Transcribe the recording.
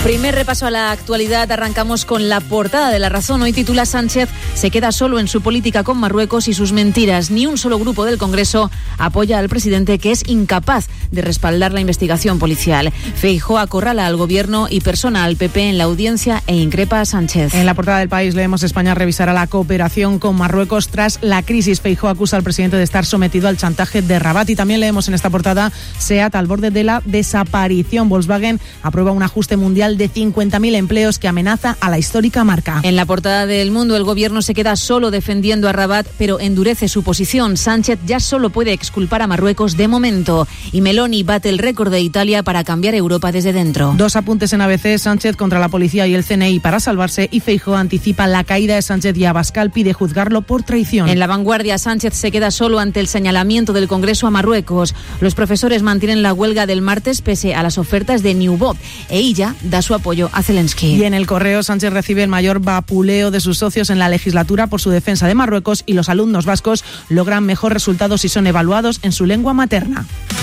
Primer repaso a la actualidad, arrancamos con la portada de La Razón. Hoy titula: Sánchez se queda solo en su política con Marruecos y sus mentiras. Ni un solo grupo del Congreso apoya al presidente, que es incapaz de respaldar la investigación policial. Feijóo acorrala al gobierno y persona al PP en la audiencia e increpa a Sánchez. En la portada del País leemos: España revisará la cooperación con Marruecos tras la crisis. Feijóo acusa al presidente de estar sometido al chantaje de Rabat. Y también leemos en esta portada: SEAT al borde de la desaparición. Volkswagen aprueba un ajuste mundial de 50.000 empleos que amenaza a la histórica marca. En la portada del Mundo, el gobierno se queda solo defendiendo a Rabat, pero endurece su posición. Sánchez ya solo puede exculpar a Marruecos de momento. Y Meloni bate el récord de Italia para cambiar Europa desde dentro. Dos apuntes en ABC: Sánchez contra la policía y el CNI para salvarse, y Feijóo anticipa la caída de Sánchez y Abascal pide juzgarlo por traición. En La Vanguardia, Sánchez se queda solo ante el señalamiento del Congreso a Marruecos. Los profesores mantienen la huelga del martes pese a las ofertas de New Bob, e ella da su apoyo a Zelensky. Y en El Correo, Sánchez recibe el mayor vapuleo de sus socios en la legislatura por su defensa de Marruecos, y los alumnos vascos logran mejor resultados si son evaluados en su lengua materna.